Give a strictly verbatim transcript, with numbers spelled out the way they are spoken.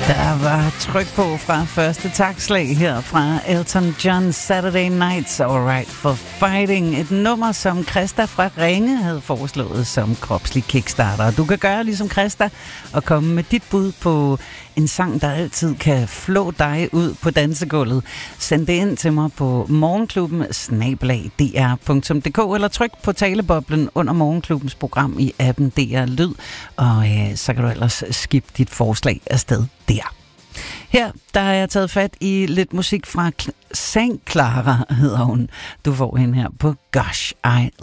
Der var tryk på fra første takslag her fra Elton John, Saturday Nights, Alright for Fighting. Et nummer, som Christa fra Ringe havde foreslået som kropslig kickstarter. Du kan gøre ligesom Christa og komme med dit bud på en sang, der altid kan flå dig ud på dansegulvet. Send det ind til mig på morgenklubben snabel-a d r punktum d k eller tryk på taleboblen under Morgenklubbens program i appen D R Lyd, og øh, så kan du ellers skifte dit forslag afsted der. Her, der har jeg taget fat i lidt musik fra Sankt Clara, hedder hun. Du får hende her på Gosh, I